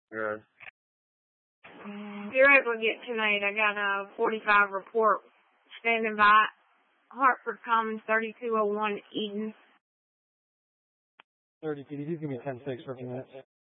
Good. If you're able to get 2-8, I got a 45 report standing by. Hartford Commons 3201 Eden. 30, could you give me a 10-6 for a few minutes?